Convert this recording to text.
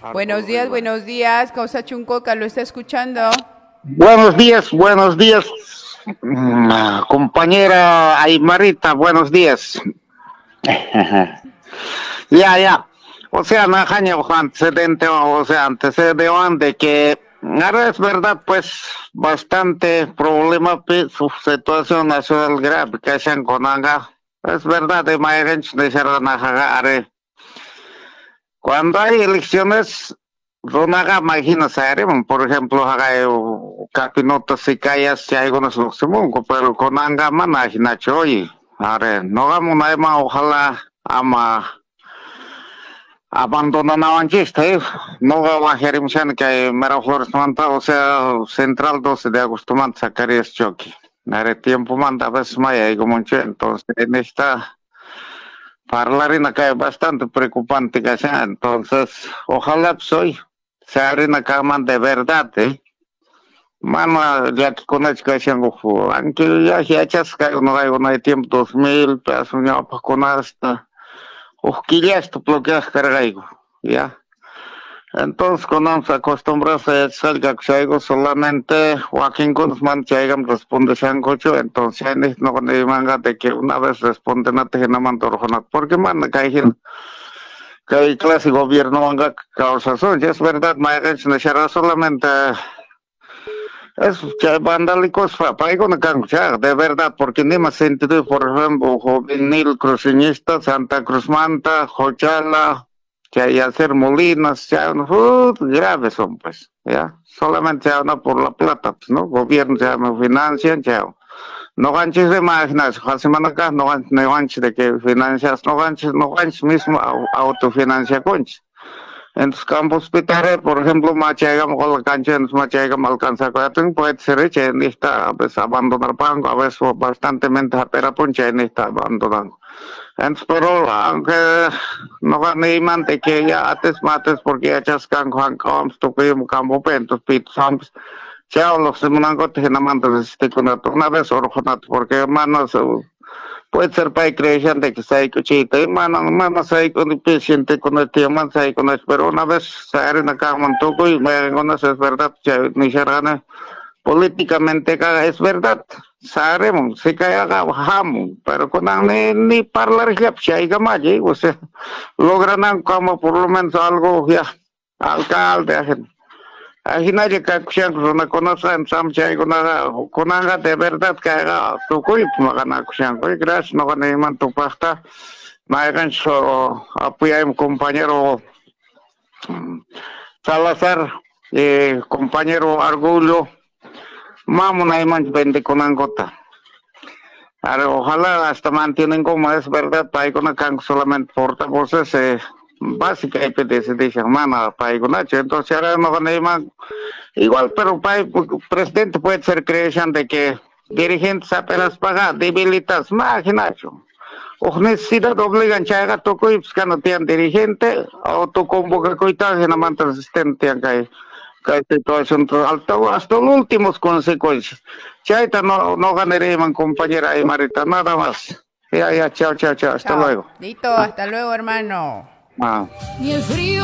Buenos días, Causa Chuncoca, ¿lo está escuchando? Buenos días, compañera Aymarita, buenos días. Ya. O sea, najaña antecedente, o sea, antecedente de que ahora es verdad, pues, bastante problema, su situación nacional grave que se enconanga. Es verdad, de Mayrench de Serranajaga, cuando hay elecciones, Ronaga imagina por ejemplo, haga capinotas y callas, si hay algunos luximungo, pero con anga manajina choy. No vamos a ojalá ama abandonan a Banchista, no va a Jerimshan que hay mera flores manta, o sea, central 12 de agosto manta sacarías choque. Tiempo manta a veces maya y como entonces en esta parlare acá es bastante preocupante que sea, entonces ojalá soy se abre una cama de verdad, Mano, ya que con el que aunque ya chasca, no hay tiempo 2000, pedazo ya para con hasta, ya esto bloqueas cargaigo, ya. Entonces, cuando nos acostumbramos a salga que solamente Joaquín Guzmán Chaigam responde Sancocho, entonces no con el manga de que una vez responde no te generan porque manda que hay clase gobierno manga causa ya es verdad, Mayrench no solamente es que vandálicos para con de verdad, porque ni más sentido, por ejemplo, Jovenil Cruceñista, Santa Cruz Manta, Jochala, que hay hacer molinas, ya, graves son pues, ya, solamente habla por la plata, pues, ¿no? Gobierno ya me financian, ya. No ganches de máquinas, hace acá, no ganches de que financias, no ganches mismo autofinancia conches. En los campos hospitales, por ejemplo, Machagam con la cancha en Machagam alcanza cuatro, puede ser que en esta a veces abandonar banco, a veces bastante pero poncha en esta abandonando. Entonces, pero aunque no gane imante que ya ates mates porque ya chascan Juan Combs, tu campo pentos, pit sams, chao, los semanangos te genamantes este con una vez orjonat, porque hermanos, puede ser para creación de que se hay cochita y mano se hay con el paciente con el tema se hay con el pero una vez se hará en acá mantoco y me conoce es verdad que ni se gana políticamente es verdad sabemos se cae haga jamo pero con ni parlar ya se hay gamalle o sea logran como por lo menos algo ya alcalde nadie que no conoce en Samchay con haga de verdad que haga tu cuip no gana cusian gracias no gana iman tu pasta Maegan so apoya a mi compañero Salazar compañero Argullo vamos a iman vende con angota ojalá hasta mantienen como es verdad para con acá solamente portavoces básicamente se mama para con entonces ahora no gana iman igual, pero el presidente puede ser creación de que dirigentes apenas pagan, debilitas, imaginacho. O necesidad obligan a hacer toco y buscan no tienen dirigente, autoconvoca coitas en la manta asistente acá. Que situación hasta los últimos consecuencias. Chaita no ganaré, man, compañera Marita, nada más. Ya, chao, hasta luego. Listo, hasta luego, hermano. Ah. Y el frío